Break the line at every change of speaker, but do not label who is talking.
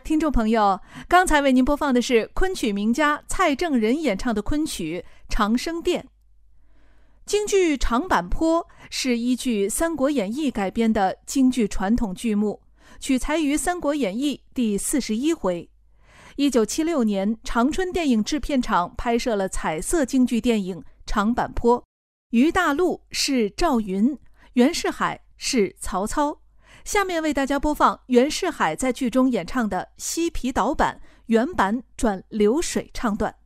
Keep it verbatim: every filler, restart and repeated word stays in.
听众朋友，刚才为您播放的是昆曲名家蔡正仁演唱的昆曲《长生殿》。京剧《长坂坡》是依据《三国演义》改编的京剧传统剧目，取材于《三国演义》第四十一回。一九七六年，长春电影制片厂拍摄了彩色京剧电影《长坂坡》，于大陆是赵云，袁世海是曹操。下面为大家播放袁世海在剧中演唱的西皮岛版原版转流水唱段。